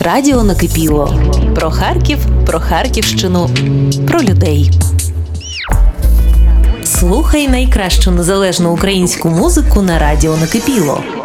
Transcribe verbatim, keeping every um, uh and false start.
Радіо накипіло. Про Харків, про Харківщину, про людей. Слухай найкращу незалежну українську музику на Радіо накипіло.